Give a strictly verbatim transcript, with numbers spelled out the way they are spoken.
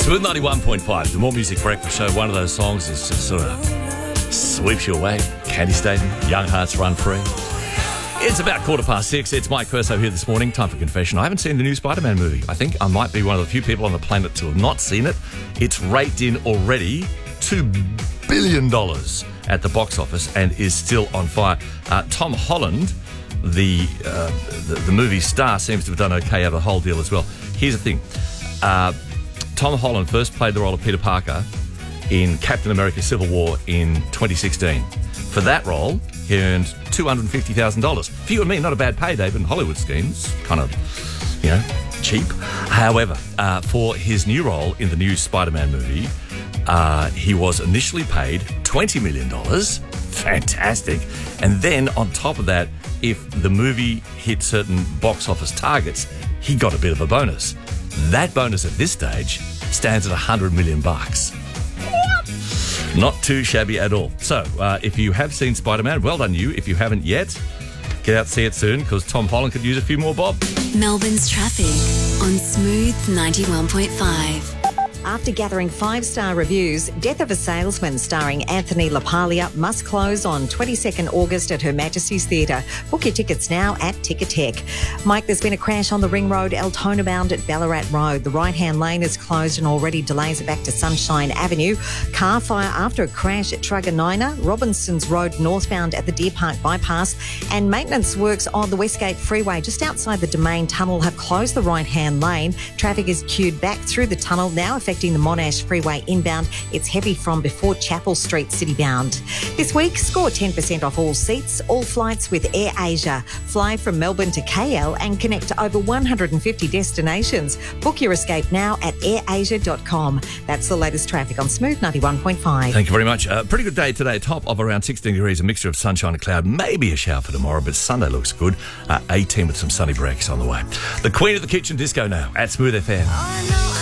Smooth ninety-one point five, the More Music Breakfast Show. One of those songs is just sort of sweeps you away. Candy Stadium, Young Hearts Run Free. It's about quarter past six. It's Mike Perso here this morning. Time for confession. I haven't seen the new Spider-Man movie. I think I might be one of the few people on the planet to have not seen it. It's raked in already two billion dollars at the box office and is still on fire. Uh, Tom Holland, the, uh, the the movie star, seems to have done okay out of the whole deal as well. Here's the thing. Uh, Tom Holland first played the role of Peter Parker in Captain America Civil War in twenty sixteen. For that role, he earned two hundred fifty thousand dollars. For you and me, not a bad pay, David, in Hollywood schemes. Kind of, you know, cheap. However, uh, for his new role in the new Spider-Man movie, uh, he was initially paid twenty million dollars. Fantastic. And then on top of that, if the movie hit certain box office targets, he got a bit of a bonus. That bonus at this stage stands at one hundred million bucks. Not too shabby at all. So, uh, if you have seen Spider-Man, well done you. If you haven't yet, get out and see it soon because Tom Holland could use a few more bob. Melbourne's traffic on Smooth ninety-one point five. After gathering five-star reviews, Death of a Salesman starring Anthony LaPaglia must close on twenty-second August at Her Majesty's Theatre. Book your tickets now at Ticketek. Mike, there's been a crash on the Ring Road, Altona bound at Ballarat Road. The right-hand lane is closed and already delays are back to Sunshine Avenue. Car fire after a crash at Truganina, Robinson's Road northbound at the Deer Park bypass, and maintenance works on the Westgate Freeway just outside the Domain Tunnel have closed the right-hand lane. Traffic is queued back through the tunnel, now affecting the Monash Freeway inbound. It's heavy from before Chapel Street citybound. This week, score ten percent off all seats, all flights with Air Asia. Fly from Melbourne to K L and connect to over one hundred fifty destinations. Book your escape now at air asia dot com. That's the latest traffic on Smooth ninety-one point five. Thank you very much. Uh, pretty good day today. Top of around sixteen degrees, a mixture of sunshine and cloud. Maybe a shower for tomorrow, but Sunday looks good. Uh, eighteen with some sunny breaks on the way. The Queen of the Kitchen Disco now at Smooth F M. I know